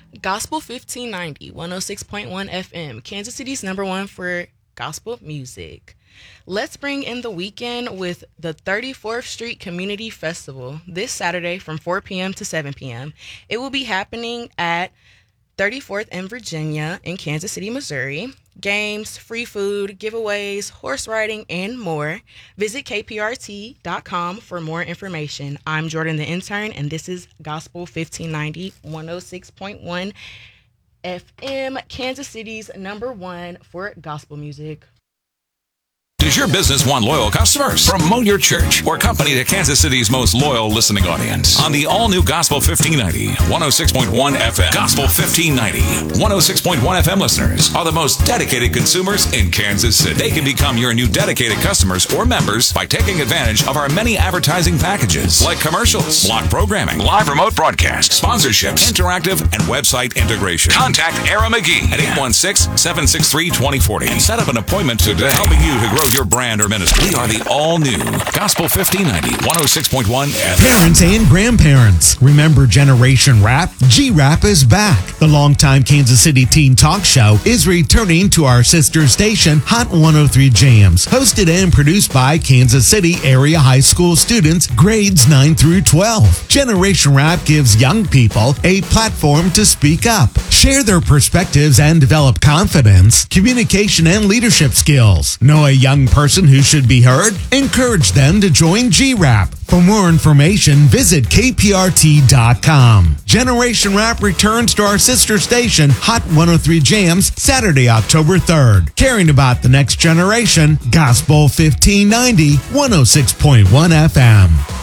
Gospel 1590, 106.1 FM, Kansas City's number one for gospel music. Let's bring in the weekend with the 34th Street Community Festival this Saturday from 4 p.m. to 7 p.m. It will be happening at 34th and Virginia in Kansas City, Missouri. Games, free food, giveaways, horse riding, and more. Visit kprt.com for more information. I'm Jordan the Intern, and this is Gospel 1590, 106.1 FM, Kansas City's number one for gospel music. Does your business want loyal customers? Promote your church or company to Kansas City's most loyal listening audience on the all-new Gospel 1590, 106.1 FM. Gospel 1590, 106.1 FM listeners are the most dedicated consumers in Kansas City. They can become your new dedicated customers or members by taking advantage of our many advertising packages like commercials, block programming, live remote broadcasts, sponsorships, interactive, and website integration. Contact Ara McGee at 816-763-2040 and set up an appointment today, helping you to grow your brand or ministry. We are the all-new Gospel 1590, 106.1 FM. Parents and grandparents, remember Generation Rap? G-Rap is back. The longtime Kansas City teen talk show is returning to our sister station, Hot 103 Jams, hosted and produced by Kansas City area high school students, grades 9 through 12. Generation Rap gives young people a platform to speak up, share their perspectives, and develop confidence, communication, and leadership skills. Know a young person who should be heard? Encourage them to join G-Rap. For more information, visit kprt.com. Generation Rap returns to our sister station, Hot 103 Jams, Saturday, October 3rd. Caring about the next generation, Gospel 1590, 106.1 FM.